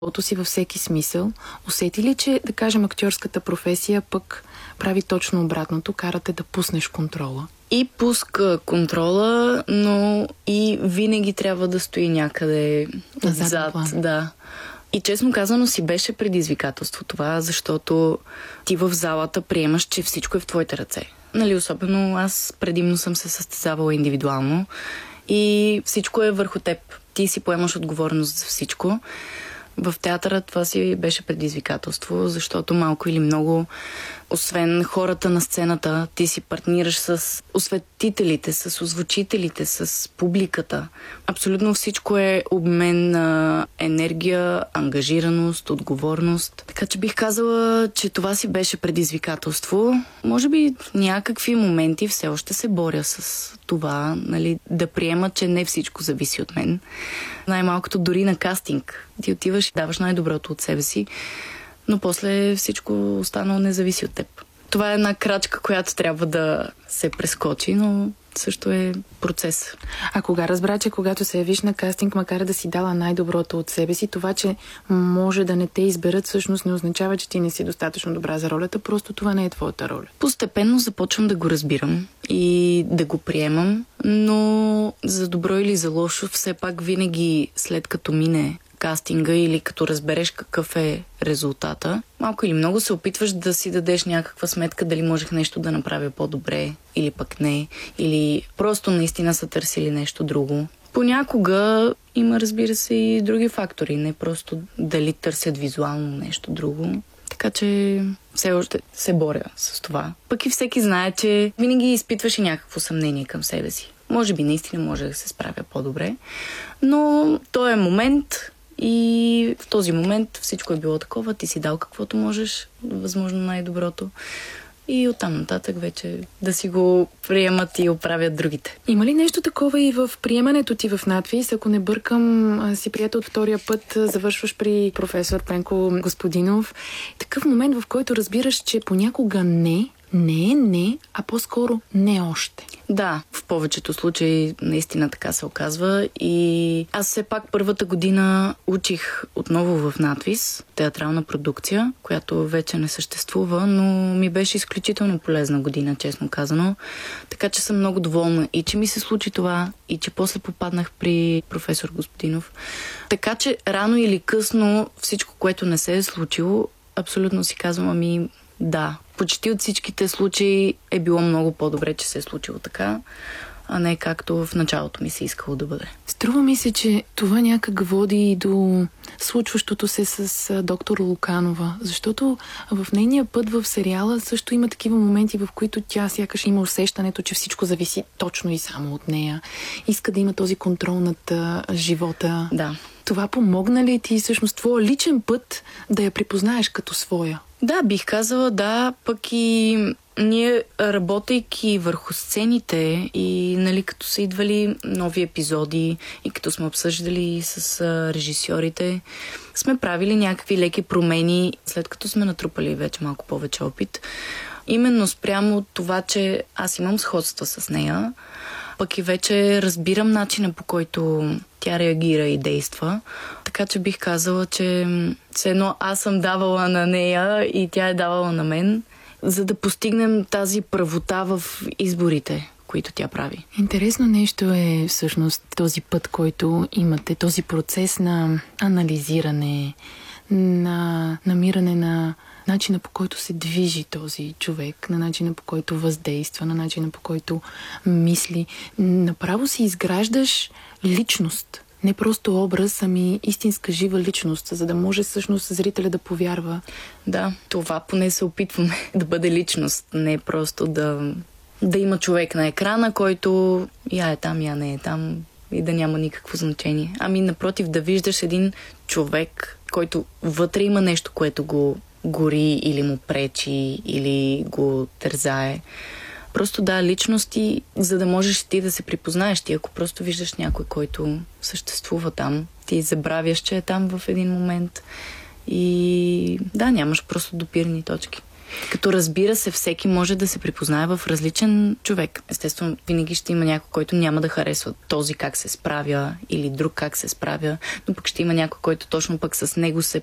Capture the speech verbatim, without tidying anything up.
Ото си във всеки смисъл. Усети ли, че, да кажем, актьорската професия пък прави точно обратното, карате да пуснеш контрола? И пуска контрола, но и винаги трябва да стои някъде отзад. Да. И честно казано си беше предизвикателство това, защото ти в залата приемаш, че всичко е в твоите ръце. Нали, особено аз предимно съм се състезавала индивидуално и всичко е върху теб. Ти си поемаш отговорност за всичко. В театъра това си беше предизвикателство, защото малко или много, освен хората на сцената, ти си партнираш с осветителите, с озвучителите, с публиката. Абсолютно всичко е обмен на енергия, ангажираност, отговорност. Така че бих казала, че това си беше предизвикателство. Може би в някакви моменти все още се боря с това, нали, да приема, че не всичко зависи от мен. Най-малкото дори на кастинг. Ти отиваш и даваш най-доброто от себе си, но после всичко останало не зависи от теб. Това е една крачка, която трябва да се прескочи, но също е процес. А кога разбра, че когато се явиш на кастинг, макар да си дала най-доброто от себе си, това, че може да не те изберат, всъщност не означава, че ти не си достатъчно добра за ролята, просто това не е твоята роля? Постепенно започвам да го разбирам и да го приемам, но за добро или за лошо, все пак винаги след като мине кастинга или като разбереш какъв е резултата, малко или много се опитваш да си дадеш някаква сметка дали можех нещо да направя по-добре или пък не, или просто наистина са търсили нещо друго. Понякога има, разбира се, и други фактори, не просто дали търсят визуално нещо друго. Така че все още се боря с това. Пък и всеки знае, че винаги изпитваш и някакво съмнение към себе си. Може би наистина може да се справя по-добре, но той е момент. И в този момент всичко е било такова, ти си дал каквото можеш, възможно най-доброто. И оттам нататък вече да си го приемат и оправят другите. Има ли нещо такова и в приемането ти в надвис? Ако не бъркам, си приятел от втория път, завършваш при професор Пенко Господинов. Такъв момент, в който разбираш, че понякога не, не е не, а по-скоро не още. Да, в повечето случаи наистина така се оказва и аз все пак първата година учих отново в надвис, театрална продукция, която вече не съществува, но ми беше изключително полезна година, честно казано. Така че съм много доволна и че ми се случи това, и че после попаднах при професор Господинов. Така че рано или късно всичко, което не се е случило, абсолютно си казвам, ами да, почти от всичките случаи е било много по-добре, че се е случило така, а не както в началото ми се искало да бъде. Струва ми се, че това някак води до случващото се с доктор Луканова, защото в нейния път в сериала също има такива моменти, в които тя сякаш има усещането, че всичко зависи точно и само от нея. Иска да има този контрол над а, живота. Да. Това помогна ли ти всъщност твоя личен път да я припознаеш като своя? Да, бих казала да, пък и ние, работейки върху сцените и, нали, като са идвали нови епизоди и като сме обсъждали с а, режисьорите, сме правили някакви леки промени, след като сме натрупали вече малко повече опит. Именно спрямо това, че аз имам сходства с нея, пък и вече разбирам начина, по който тя реагира и действа. Така че бих казала, че все едно аз съм давала на нея и тя е давала на мен, за да постигнем тази правота в изборите, които тя прави. Интересно нещо е всъщност този път, който имате, този процес на анализиране, на намиране на начина, по който се движи този човек, на начина, по който въздейства, на начина, по който мисли. Направо си изграждаш личност. Не просто образ, ами истинска жива личност, за да може всъщност зрителя да повярва. Да, това поне се опитваме да бъде личност, не просто да, да има човек на екрана, който я е там, я не е там и да няма никакво значение. Ами напротив, да виждаш един човек, който вътре има нещо, което го гори или му пречи, или го тързае. Просто да, личности, за да можеш ти да се припознаеш. Ти ако просто виждаш някой, който съществува там, ти забравяш, че е там в един момент и да, нямаш просто допирни точки. Като разбира се, всеки може да се припознае в различен човек. Естествено, винаги ще има някой, който няма да харесва този как се справя или друг как се справя, но пък ще има някой, който точно пък с него се